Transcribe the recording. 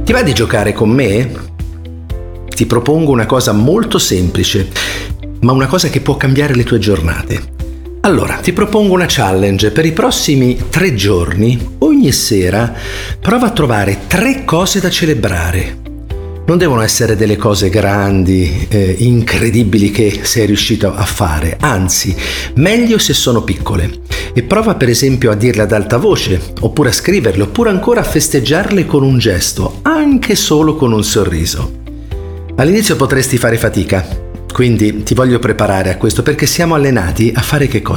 Ti va di giocare con me? Ti propongo una cosa molto semplice, ma una cosa che può cambiare le tue giornate. Allora, ti propongo una challenge. Per i prossimi 3 giorni, ogni sera, prova a trovare 3 cose da celebrare. Non devono essere delle cose grandi, incredibili che sei riuscito a fare, anzi, meglio se sono piccole. E prova per esempio a dirle ad alta voce, oppure a scriverle, oppure ancora a festeggiarle con un gesto, anche solo con un sorriso. All'inizio potresti fare fatica, quindi ti voglio preparare a questo perché siamo allenati a fare che cosa?